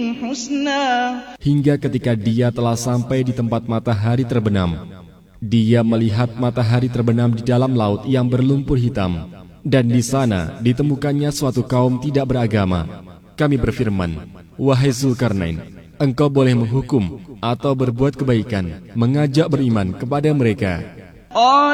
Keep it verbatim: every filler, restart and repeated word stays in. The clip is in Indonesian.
Hingga ketika dia telah sampai di tempat matahari terbenam, dia melihat matahari terbenam di dalam laut yang berlumpur hitam, dan di sana ditemukannya suatu kaum tidak beragama. Kami berfirman, wahai Zulkarnain, engkau boleh menghukum atau berbuat kebaikan, mengajak beriman kepada mereka.